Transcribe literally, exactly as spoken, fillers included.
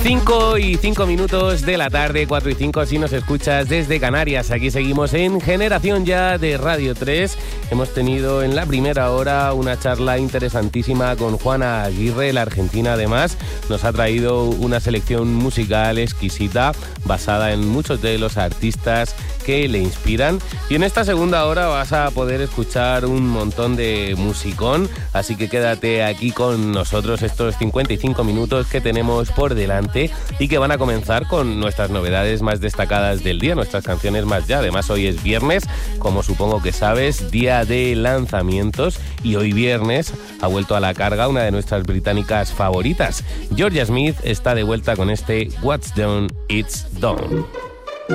cinco y cinco minutos de la tarde, cuatro y cinco si nos escuchas desde Canarias. Aquí seguimos en Generación Ya de Radio tres. Hemos tenido en la primera hora una charla interesantísima con Juana Aguirre, la argentina. Además, nos ha traído una selección musical exquisita basada en muchos de los artistas que le inspiran. Y en esta segunda hora vas a poder escuchar un montón de musicón, así que quédate aquí con nosotros estos cincuenta y cinco minutos que tenemos por delante y que van a comenzar con nuestras novedades más destacadas del día, nuestras canciones más ya. Además, hoy es viernes, como supongo que sabes, día de lanzamientos, y hoy viernes ha vuelto a la carga una de nuestras británicas favoritas. Jorja Smith está de vuelta con este What's Done, It's Done.